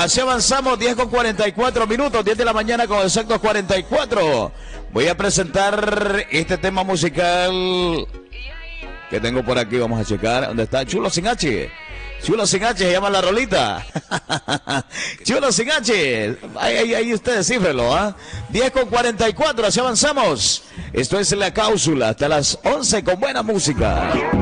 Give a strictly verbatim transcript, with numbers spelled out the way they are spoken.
así avanzamos, diez con cuarenta y cuatro minutos, diez de la mañana con exactos cuarenta y cuatro. Voy a presentar este tema musical que tengo por aquí, vamos a checar. ¿Dónde está? Chulo sin H. Chulo sin H, se llama la rolita. Chulo sin H. Ahí, ahí, ahí ustedes cífrelo, ¿ah? ¿eh? diez con cuarenta y cuatro, así avanzamos. Esto es La Cápsula, hasta las once con buena música.